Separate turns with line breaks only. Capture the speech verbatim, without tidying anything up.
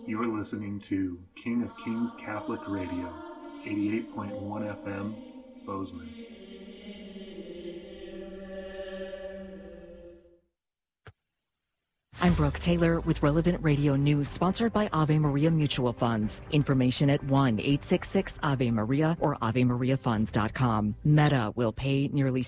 You're listening to King of Kings Catholic Radio, eighty-eight point one F M, Bozeman.
I'm Brooke Taylor with Relevant Radio News, sponsored by Ave Maria Mutual Funds. Information at one eight six six Ave Maria or ave maria funds dot com. Meta will pay nearly